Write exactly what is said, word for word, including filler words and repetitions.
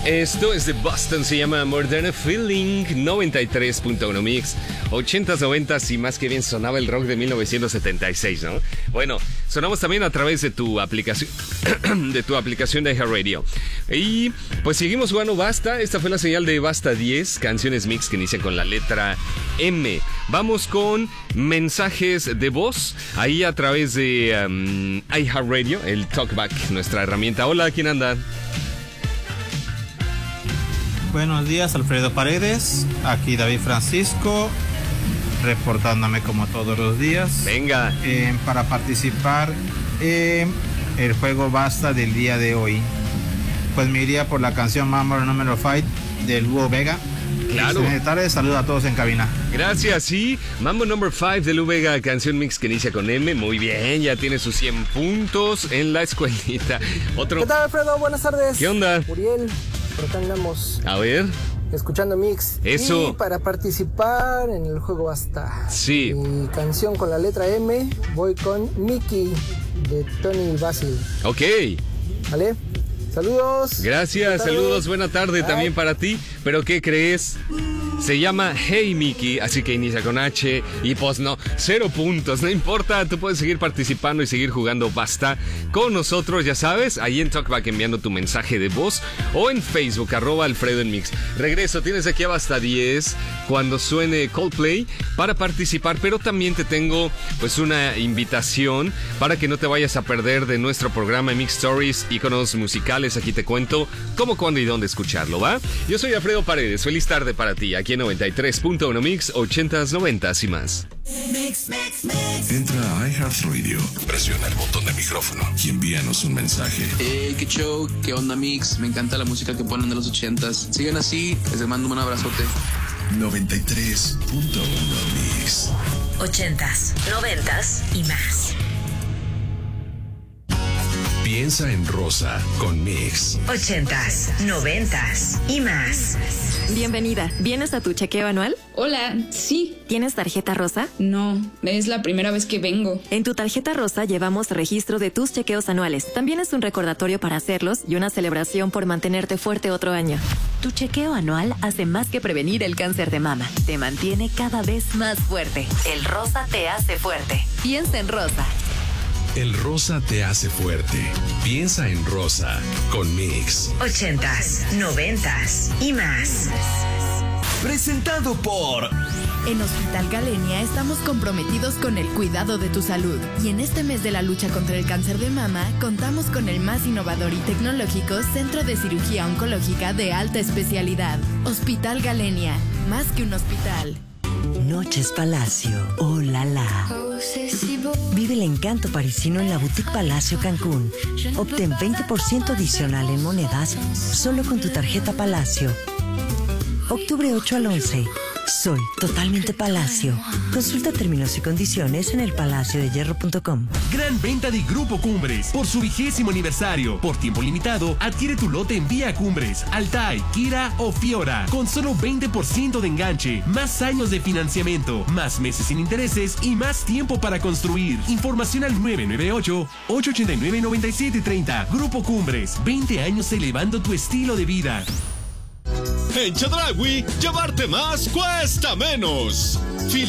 Esto es de Boston, se llama Modern Feeling, noventa y tres punto uno Mix, ochentas, noventas y más que bien sonaba el rock de mil novecientos setenta y seis, ¿no? Bueno, sonamos también a través de tu aplicación de tu aplicación de iHeartRadio. Y pues seguimos jugando Basta. Esta fue la señal de Basta diez, canciones mix que inician con la letra M. Vamos con mensajes de voz ahí a través de um, iHeartRadio, el Talkback, nuestra herramienta. Hola, ¿quién anda? Buenos días, Alfredo Paredes. Aquí David Francisco, reportándome como todos los días. Venga. Eh, para participar en el juego Basta del día de hoy, pues me iría por la canción Mambo número cinco del Hugo Vega. Claro. Excelente tarde, saludos a todos en cabina. Gracias, sí. Mambo number five de Lu Vega, canción mix que inicia con M. Muy bien, ya tiene sus cien puntos en la escuelita. Otro. ¿Qué tal, Alfredo? Buenas tardes. ¿Qué onda? Uriel, por acá andamos. A ver. Escuchando mix. Eso. Y para participar en el juego Basta. Sí. Mi canción con la letra M, voy con Mickey de Tony Basil. Ok. ¿Vale? Saludos. Gracias, saludos, buena tarde Bye. También para ti. ¿Pero qué crees? Se llama Hey Mickey, así que inicia con H y pues no, cero puntos, no importa, tú puedes seguir participando y seguir jugando Basta con nosotros, ya sabes, ahí en Talkback enviando tu mensaje de voz o en Facebook, arroba Alfredo en Mix. Regreso, tienes aquí a Basta diez cuando suene Coldplay para participar, pero también te tengo pues una invitación para que no te vayas a perder de nuestro programa Mix Stories, íconos musicales. Aquí te cuento cómo, cuándo y dónde escucharlo, ¿va? Yo soy Alfredo Paredes, feliz tarde para ti, aquí en noventa y tres punto uno Mix, ochentas, noventas y más. Mix, mix, mix. Entra a iHeartRadio, presiona el botón de micrófono y envíanos un mensaje. Hey, qué show, qué onda Mix, me encanta la música que ponen de los ochentas. Sigan así, les mando un abrazote. noventa y tres punto uno Mix. Ochentas, noventas y más. Piensa en rosa con Mix. Ochentas, noventas y más. Bienvenida. ¿Vienes a tu chequeo anual? Hola, sí. ¿Tienes tarjeta rosa? No, es la primera vez que vengo. En tu tarjeta rosa llevamos registro de tus chequeos anuales. También es un recordatorio para hacerlos y una celebración por mantenerte fuerte otro año. Tu chequeo anual hace más que prevenir el cáncer de mama. Te mantiene cada vez más fuerte. El rosa te hace fuerte. Piensa en rosa. El rosa te hace fuerte. Piensa en rosa con Mix. Ochentas, noventas y más. Presentado por... En Hospital Galenia estamos comprometidos con el cuidado de tu salud. Y en este mes de la lucha contra el cáncer de mama, contamos con el más innovador y tecnológico Centro de Cirugía Oncológica de alta especialidad. Hospital Galenia, más que un hospital. Noches Palacio, oh la la. Vive el encanto parisino en la Boutique Palacio Cancún. Obtén veinte por ciento adicional en monedas solo con tu tarjeta Palacio. Octubre ocho al once. Soy totalmente Palacio. Consulta términos y condiciones en el palacio de hierro punto com. Gran venta de Grupo Cumbres por su vigésimo aniversario. Por tiempo limitado, adquiere tu lote en Vía Cumbres, Altai, Kira o Fiora. Con solo veinte por ciento de enganche, más años de financiamiento, más meses sin intereses y más tiempo para construir. Información al nueve nueve ocho, ocho ocho nueve, nueve siete tres cero. Grupo Cumbres, veinte años elevando tu estilo de vida. En Chedraui, llevarte más cuesta menos.